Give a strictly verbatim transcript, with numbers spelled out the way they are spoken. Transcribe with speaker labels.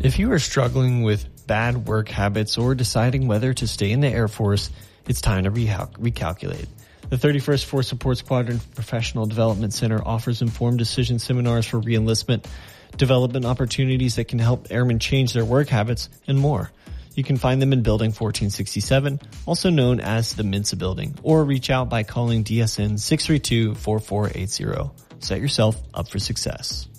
Speaker 1: If you are struggling with bad work habits or deciding whether to stay in the Air Force, it's time to recal- recalculate. The thirty-first Force Support Squadron Professional Development Center offers informed decision seminars for reenlistment, development opportunities that can help airmen change their work habits, and more. You can find them in Building fourteen sixty-seven, also known as the Mensa Building, or reach out by calling D S N six three two, four four eight zero. Set yourself up for success.